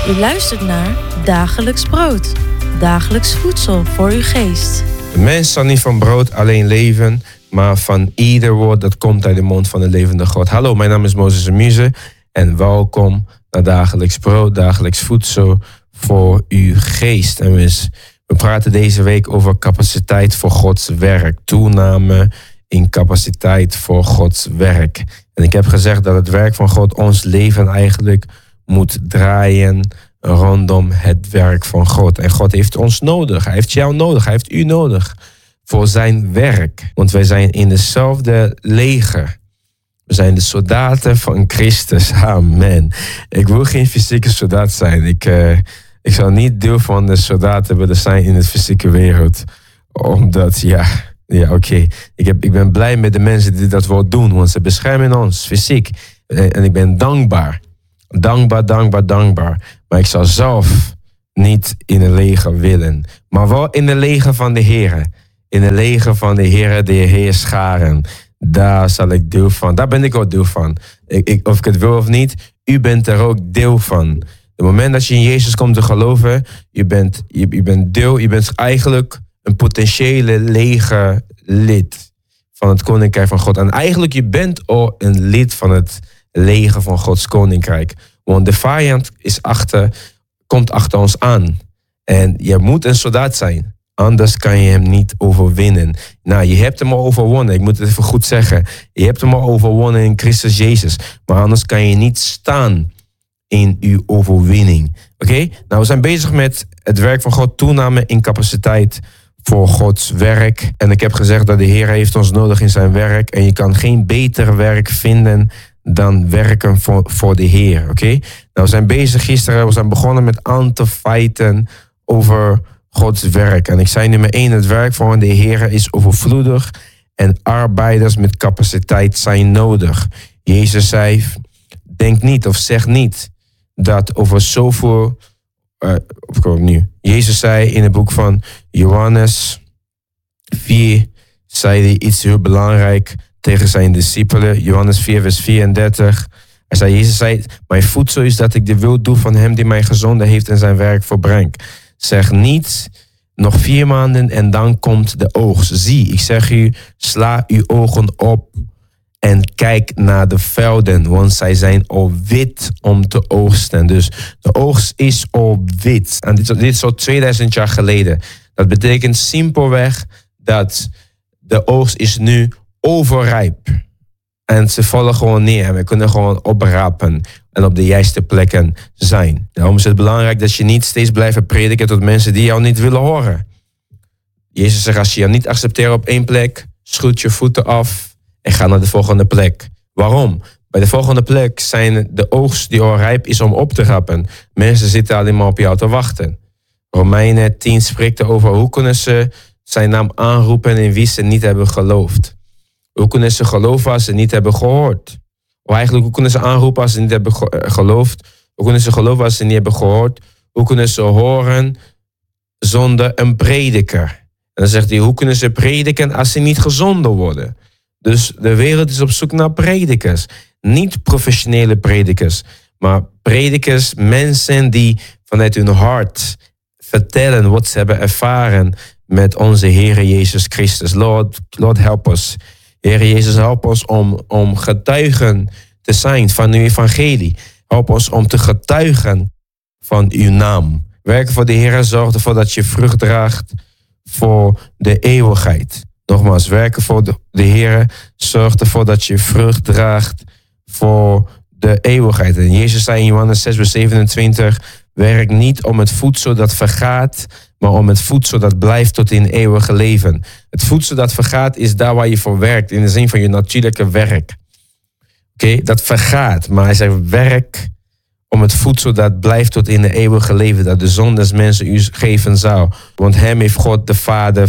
U luistert naar Dagelijks Brood. Dagelijks voedsel voor uw geest. De mens zal niet van brood alleen leven, maar van ieder woord dat komt uit de mond van de levende God. Hallo, mijn naam is Moses Amuse en welkom naar Dagelijks Brood, dagelijks voedsel voor uw geest. En we praten deze week over capaciteit voor Gods werk. Toename in capaciteit voor Gods werk. En ik heb gezegd dat het werk van God ons leven eigenlijk moet draaien rondom het werk van God. En God heeft ons nodig. Hij heeft jou nodig. Hij heeft u nodig voor zijn werk. Want wij zijn in dezelfde leger. We zijn de soldaten van Christus. Amen. Ik wil geen fysieke soldaat zijn. Ik zal niet deel van de soldaten willen zijn in de fysieke wereld. Omdat, oké. Ik ben blij met de mensen die dat wel doen. Want ze beschermen ons fysiek. En ik ben dankbaar. Dankbaar. Maar ik zou zelf niet in een leger willen. Maar wel in de leger van de Heer. In de leger van de Heer, de Heerscharen. Daar zal ik deel van. Daar ben ik ook deel van. Of ik het wil of niet, u bent er ook deel van. Het moment dat je in Jezus komt te geloven, je bent eigenlijk een potentiële legerlid van het Koninkrijk van God. En eigenlijk je bent al een lid van het leger van Gods Koninkrijk. Want de vijand komt achter ons aan. En je moet een soldaat zijn. Anders kan je hem niet overwinnen. Nou, je hebt hem al overwonnen. Ik moet het even goed zeggen. Je hebt hem al overwonnen in Christus Jezus. Maar anders kan je niet staan in uw overwinning. Oké? Nou, we zijn bezig met het werk van God. Toename in capaciteit voor Gods werk. En ik heb gezegd dat de Heer heeft ons nodig in zijn werk. En je kan geen beter werk vinden dan werken voor de Heer. Oké? Nou, we zijn bezig gisteren. We zijn begonnen met een aantal feiten over Gods werk. En ik zei nummer 1, het werk van de Heer is overvloedig en arbeiders met capaciteit zijn nodig. Jezus zei, denk niet of zeg niet dat over zoveel... Jezus zei in het boek van Johannes 4, zei hij iets heel belangrijk tegen zijn discipelen. Johannes 4 vers 34. Jezus zei, mijn voedsel is dat ik de wil doe van hem die mij gezonden heeft en zijn werk volbrengt. Zeg niet, nog 4 maanden en dan komt de oogst. Zie, ik zeg u, sla uw ogen op en kijk naar de velden, want zij zijn al wit om te oogsten. Dus de oogst is al wit. En dit is al 2000 jaar geleden. Dat betekent simpelweg dat de oogst is nu overrijp. En ze vallen gewoon neer. We kunnen gewoon oprapen en op de juiste plekken zijn. Daarom is het belangrijk dat je niet steeds blijft prediken tot mensen die jou niet willen horen. Jezus zegt, als je jou niet accepteert op 1 plek, schud je voeten af en ga naar de volgende plek. Waarom? Bij de volgende plek zijn de oogst die al rijp is om op te rapen. Mensen zitten alleen maar op jou te wachten. Romeinen 10 spreekt erover hoe kunnen ze zijn naam aanroepen in wie ze niet hebben geloofd. Hoe kunnen ze geloven als ze niet hebben gehoord? Of eigenlijk, hoe kunnen ze aanroepen als ze niet hebben geloofd? Hoe kunnen ze geloven als ze niet hebben gehoord? Hoe kunnen ze horen zonder een prediker? En dan zegt hij, hoe kunnen ze prediken als ze niet gezonden worden? Dus de wereld is op zoek naar predikers. Niet professionele predikers, maar predikers, mensen die vanuit hun hart vertellen wat ze hebben ervaren met onze Heer Jezus Christus. Lord, help us. Heer Jezus, help ons om getuigen te zijn van uw evangelie. Help ons om te getuigen van uw naam. Werken voor de Heer zorgt ervoor dat je vrucht draagt voor de eeuwigheid. Nogmaals, werken voor de Heer zorgt ervoor dat je vrucht draagt voor de eeuwigheid. En Jezus zei in Johannes 6 vers 27... werk niet om het voedsel dat vergaat, maar om het voedsel dat blijft tot in eeuwige leven. Het voedsel dat vergaat is daar waar je voor werkt, in de zin van je natuurlijke werk. Oké, dat vergaat, maar hij zegt werk om het voedsel dat blijft tot in de eeuwige leven, dat de zon des mensen u geven zou. Want hem heeft God de Vader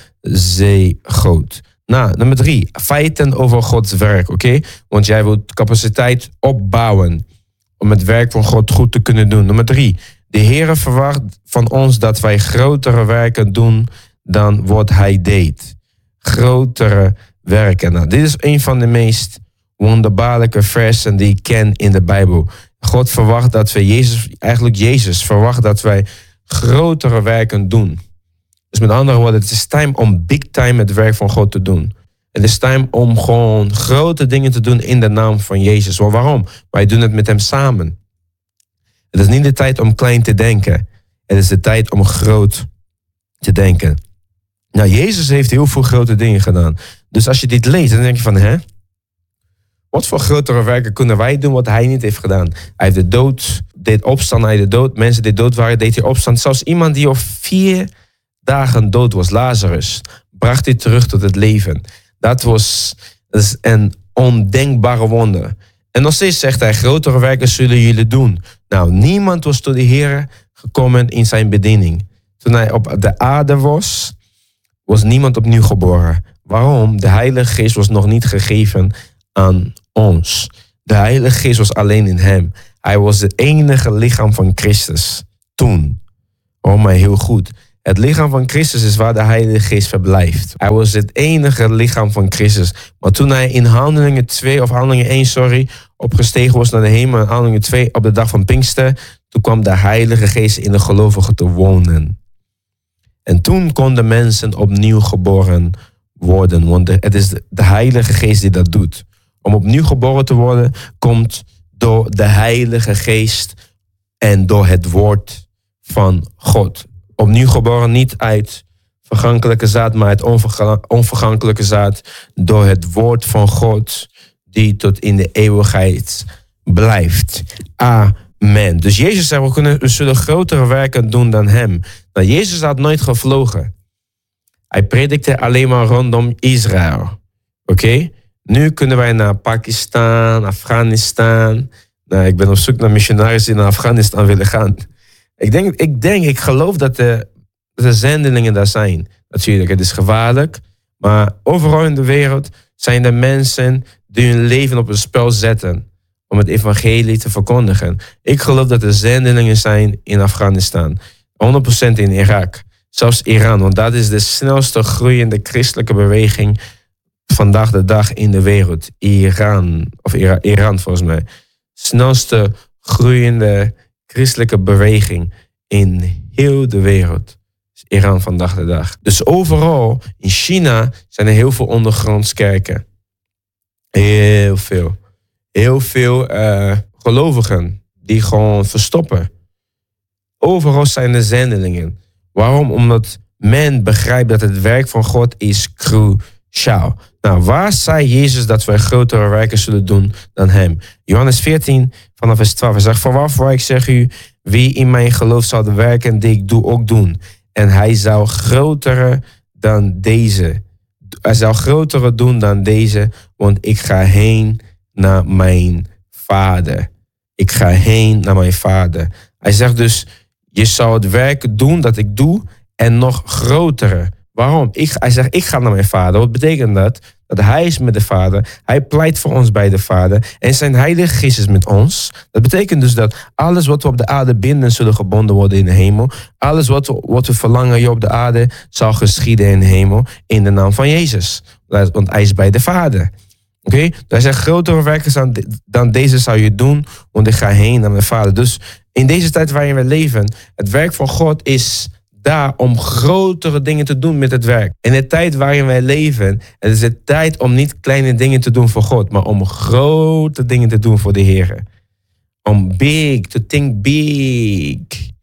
verzeegd. Nou, nummer 3, feiten over Gods werk, oké? Want jij wilt capaciteit opbouwen om het werk van God goed te kunnen doen. Nummer 3, de Heer verwacht van ons dat wij grotere werken doen dan wat hij deed. Grotere werken. Nou, dit is een van de meest wonderbaarlijke versen die ik ken in de Bijbel. God verwacht dat we Jezus verwacht dat wij grotere werken doen. Dus met andere woorden, het is tijd om big time het werk van God te doen. Het is tijd om gewoon grote dingen te doen in de naam van Jezus. Maar waarom? Wij doen het met hem samen. Het is niet de tijd om klein te denken. Het is de tijd om groot te denken. Nou, Jezus heeft heel veel grote dingen gedaan. Dus als je dit leest, dan denk je van, wat voor grotere werken kunnen wij doen wat hij niet heeft gedaan? Hij heeft de dood, deed opstaan uit de dood. Mensen die dood waren, deed hij opstaan. Zelfs iemand die al 4 dagen dood was, Lazarus, bracht hij terug tot het leven. Dat is een ondenkbare wonder. En nog steeds zegt hij, grotere werken zullen jullie doen. Nou, niemand was tot de Heer gekomen in zijn bediening. Toen hij op de aarde was niemand opnieuw geboren. Waarom? De Heilige Geest was nog niet gegeven aan ons. De Heilige Geest was alleen in hem. Hij was het enige lichaam van Christus. Toen. Hoor mij heel goed. Het lichaam van Christus is waar de Heilige Geest verblijft. Hij was het enige lichaam van Christus. Maar toen hij in Handelingen 1, opgestegen was naar de hemel, in Handelingen 2, op de dag van Pinkster, toen kwam de Heilige Geest in de gelovigen te wonen. En toen konden mensen opnieuw geboren worden. Want het is de Heilige Geest die dat doet. Om opnieuw geboren te worden, komt door de Heilige Geest en door het woord van God. Opnieuw geboren niet uit vergankelijke zaad, maar uit onvergankelijke zaad. Door het woord van God, die tot in de eeuwigheid blijft. Amen. Dus Jezus zei, we zullen grotere werken doen dan hem. Nou, Jezus had nooit gevlogen. Hij predikte alleen maar rondom Israël. Oké? Nu kunnen wij naar Pakistan, Afghanistan. Nou, ik ben op zoek naar missionarissen die naar Afghanistan willen gaan. Ik geloof dat de zendelingen daar zijn. Natuurlijk, het is gevaarlijk. Maar overal in de wereld zijn er mensen die hun leven op het spel zetten om het evangelie te verkondigen. Ik geloof dat er zendelingen zijn in Afghanistan. 100% in Irak. Zelfs Iran, want dat is de snelste groeiende christelijke beweging vandaag de dag in de wereld. Iran volgens mij. Snelste groeiende christelijke beweging in heel de wereld. Is Iran vandaag de dag. Dus overal in China zijn er heel veel ondergronds kerken. Heel veel. Heel veel gelovigen die gewoon verstoppen. Overal zijn er zendelingen. Waarom? Omdat men begrijpt dat het werk van God is cruciaal. Nou, waar zei Jezus dat wij grotere werken zullen doen dan hem? Johannes 14, vanaf vers 12. Hij zegt, voorwaar ik zeg u, wie in mijn geloof zal de werken die ik doe ook doen. En hij zou grotere dan deze. Hij zou grotere doen dan deze, want ik ga heen naar mijn Vader. Ik ga heen naar mijn Vader. Hij zegt dus, je zou het werk doen dat ik doe en nog grotere. Waarom? Hij zegt, ik ga naar mijn Vader. Wat betekent dat? Dat hij is met de Vader. Hij pleit voor ons bij de Vader. En zijn Heilige Geest is met ons. Dat betekent dus dat alles wat we op de aarde binden zullen gebonden worden in de hemel. Alles wat we verlangen hier op de aarde zal geschieden in de hemel. In de naam van Jezus. Want hij is bij de Vader. Oké? Hij zegt, grotere werken dan deze zou je doen. Want ik ga heen naar mijn Vader. Dus in deze tijd waarin we leven, het werk van God is daar om grotere dingen te doen met het werk. In de tijd waarin wij leven, het is de tijd om niet kleine dingen te doen voor God, maar om grote dingen te doen voor de Heer. Om big, to think big.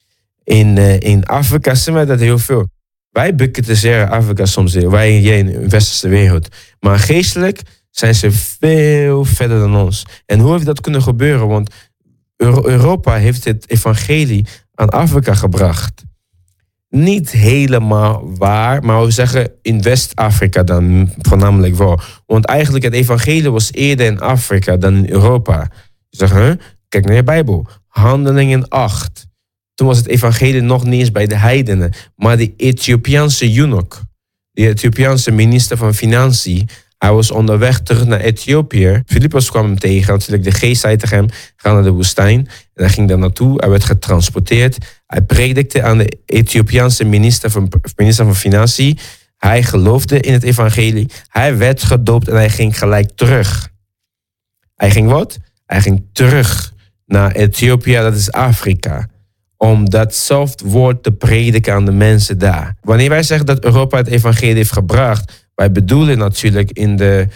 In Afrika zien wij dat heel veel. Wij bekritiseren Afrika soms heel, wij in de westerse wereld. Maar geestelijk zijn ze veel verder dan ons. En hoe heeft dat kunnen gebeuren? Want Europa heeft het evangelie aan Afrika gebracht. Niet helemaal waar, maar we zeggen in West-Afrika dan voornamelijk wel. Want eigenlijk het evangelie was eerder in Afrika dan in Europa. Je zegt, kijk naar je Bijbel. Handelingen 8. Toen was het evangelie nog niet eens bij de heidenen. Maar de Ethiopiaanse eunuch, de Ethiopiaanse minister van Financiën, hij was onderweg terug naar Ethiopië. Filippus kwam hem tegen. Natuurlijk, de geest zei tegen hem, ga naar de woestijn. En hij ging daar naartoe. Hij werd getransporteerd. Hij predikte aan de Ethiopiaanse minister van Financiën. Hij geloofde in het evangelie. Hij werd gedoopt en hij ging gelijk terug. Hij ging wat? Hij ging terug naar Ethiopië, dat is Afrika. Om datzelfde woord te prediken aan de mensen daar. Wanneer wij zeggen dat Europa het evangelie heeft gebracht, wij bedoelen natuurlijk in de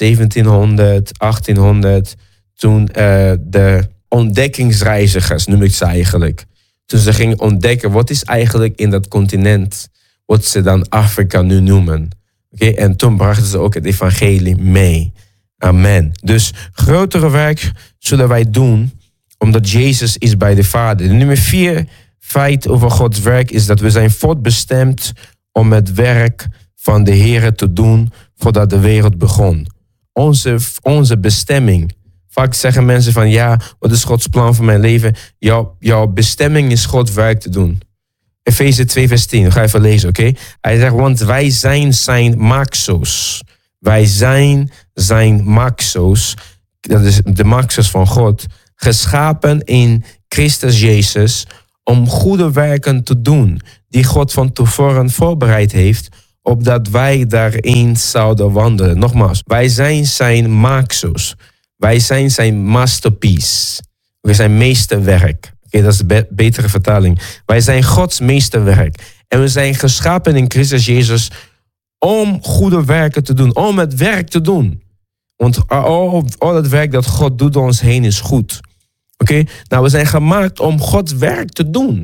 1700, 1800, toen de ontdekkingsreizigers, noem ik ze eigenlijk. Toen ze gingen ontdekken, wat is eigenlijk in dat continent, wat ze dan Afrika nu noemen. Okay? En toen brachten ze ook het evangelie mee. Amen. Dus grotere werk zullen wij doen, omdat Jezus is bij de Vader. Nummer 4 feit over Gods werk is dat we zijn voortbestemd om het werk van de Heer te doen voordat de wereld begon. Onze bestemming. Vaak zeggen mensen van ja, wat is Gods plan voor mijn leven? Jouw bestemming is Gods werk te doen. Efeze 2 vers 10, ik ga even lezen, oké? Hij zegt, want wij zijn zijn maxos. Wij zijn zijn maxos. Dat is de maxos van God. Geschapen in Christus Jezus om goede werken te doen die God van tevoren voorbereid heeft, opdat wij daarin zouden wandelen. Nogmaals, wij zijn zijn maxos. Wij zijn zijn masterpiece. We zijn meesterwerk. Oké, dat is de betere vertaling. Wij zijn Gods meesterwerk. En we zijn geschapen in Christus Jezus om goede werken te doen. Om het werk te doen. Want al het werk dat God doet door ons heen is goed. Oké? Nou, we zijn gemaakt om Gods werk te doen.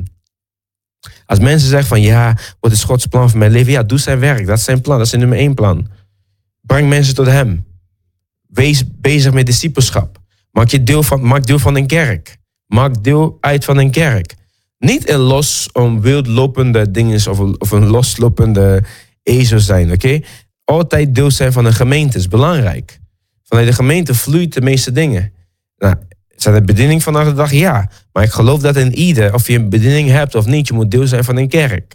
Als mensen zeggen van ja, wat is Gods plan voor mijn leven? Ja, doe zijn werk. Dat is zijn plan. Dat is zijn nummer 1 plan. Breng mensen tot hem. Wees bezig met discipelschap. Maak deel van een kerk. Maak deel uit van een kerk. Niet een wildlopende dingen of een loslopende ezel zijn. Oké? Altijd deel zijn van een gemeente is belangrijk. Vanuit de gemeente vloeit de meeste dingen. Nou, zijn er bediening vandaag de dag? Ja. Maar ik geloof dat in ieder, of je een bediening hebt of niet, je moet deel zijn van een kerk.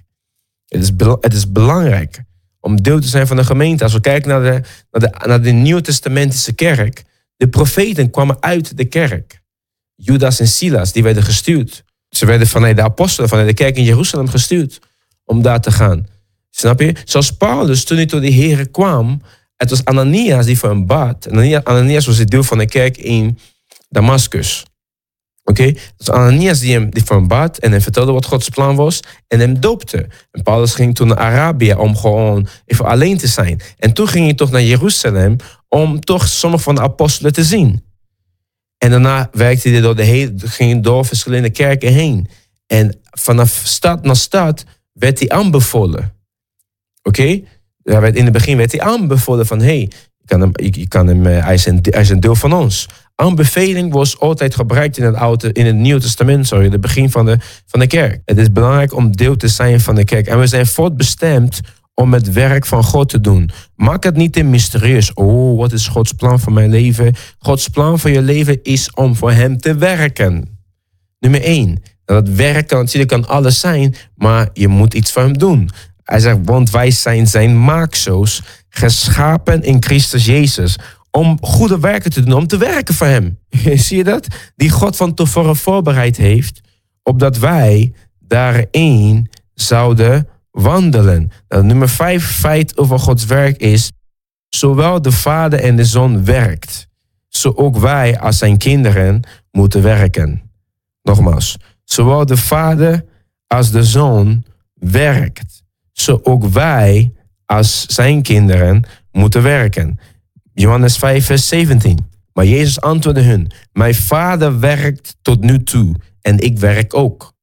Het is belangrijk om deel te zijn van de gemeente. Als we kijken naar de Nieuw-Testamentische kerk, de profeten kwamen uit de kerk. Judas en Silas, die werden gestuurd. Ze werden vanuit de apostelen, vanuit de kerk in Jeruzalem gestuurd om daar te gaan. Snap je? Zoals Paulus, toen hij tot de Heer kwam, het was Ananias die voor hem bad. Ananias was het deel van de kerk in Damascus. Oké? Het was Ananias die voor hem bad en hem vertelde wat Gods plan was en hem doopte. En Paulus ging toen naar Arabië om gewoon even alleen te zijn. En toen ging hij toch naar Jeruzalem om toch sommige van de apostelen te zien. En daarna werkte hij ging door verschillende kerken heen. En vanaf stad naar stad werd hij aanbevolen. Oké? In het begin werd hij aanbevolen van hij is een deel van ons. Aanbeveling was altijd gebruikt in het Nieuwe Testament, het begin van de kerk. Het is belangrijk om deel te zijn van de kerk. En we zijn voortbestemd om het werk van God te doen. Maak het niet te mysterieus. Oh, wat is Gods plan voor mijn leven? Gods plan voor je leven is om voor hem te werken. Nummer 1. Dat werken natuurlijk kan alles zijn, maar je moet iets voor hem doen. Hij zegt, want wij zijn zijn maakzoos, geschapen in Christus Jezus, om goede werken te doen, om te werken voor hem. Zie je dat? Die God van tevoren voorbereid heeft, opdat wij daarin zouden wandelen. Nou, nummer 5 feit over Gods werk is, zowel de Vader en de Zoon werkt, zo ook wij als zijn kinderen moeten werken. Nogmaals, zowel de Vader als de Zoon werkt, zo ook wij als zijn kinderen moeten werken. Johannes 5 vers 17. Maar Jezus antwoordde hun, mijn Vader werkt tot nu toe en ik werk ook.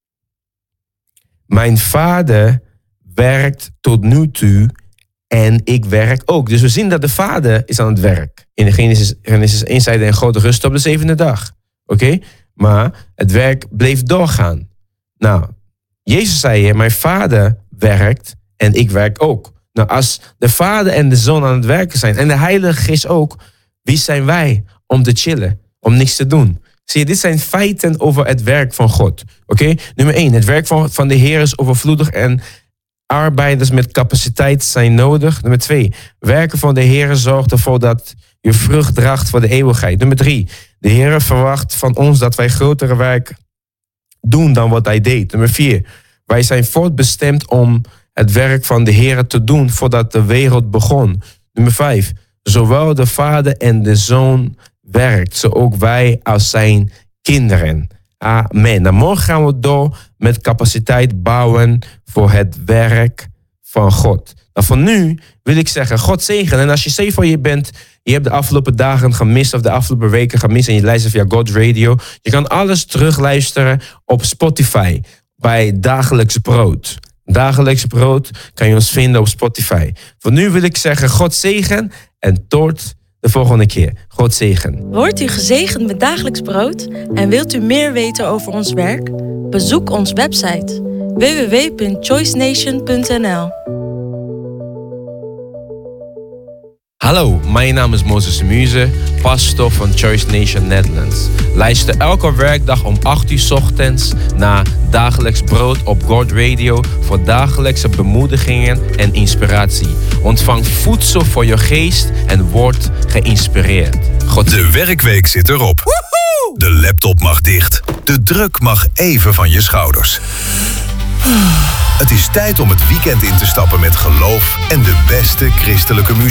Mijn Vader werkt tot nu toe en ik werk ook. Dus we zien dat de Vader is aan het werk. In de Genesis 1 zei hij een grote rust op de 7e dag. Oké? Maar het werk bleef doorgaan. Nou, Jezus zei, mijn Vader werkt en ik werk ook. Nou, als de Vader en de Zoon aan het werken zijn en de Heilige Geest ook, wie zijn wij om te chillen, om niks te doen? Zie je, dit zijn feiten over het werk van God. Oké? Nummer 1, het werk van de Heer is overvloedig en arbeiders met capaciteit zijn nodig. Nummer 2, werken van de Heer zorgt ervoor dat je vrucht draagt voor de eeuwigheid. Nummer 3, de Heer verwacht van ons dat wij grotere werk doen dan wat hij deed. Nummer 4, wij zijn voortbestemd om het werk van de Heer te doen voordat de wereld begon. Nummer 5, zowel de Vader en de Zoon werkt, zo ook wij als zijn kinderen. Amen. Dan morgen gaan we door met capaciteit bouwen voor het werk van God. Nou, voor nu wil ik zeggen, God zegen. En als je safe voor je bent, je hebt de afgelopen dagen gemist of de afgelopen weken gemist en je luistert via God Radio. Je kan alles terugluisteren op Spotify bij Dagelijks Brood. Dagelijks Brood kan je ons vinden op Spotify. Voor nu wil ik zeggen, God zegen en tot de volgende keer. God zegen. Wordt u gezegend met Dagelijks Brood en wilt u meer weten over ons werk? Bezoek ons website www.choicenation.nl. Hallo, mijn naam is Moses Muze, pastor van Choice Nation Netherlands. Luister elke werkdag om 8 uur 's ochtends naar Dagelijks Brood op God Radio voor dagelijkse bemoedigingen en inspiratie. Ontvang voedsel voor je geest en word geïnspireerd. De werkweek zit erop. Woehoe! De laptop mag dicht. De druk mag even van je schouders. Het is tijd om het weekend in te stappen met geloof en de beste christelijke muziek.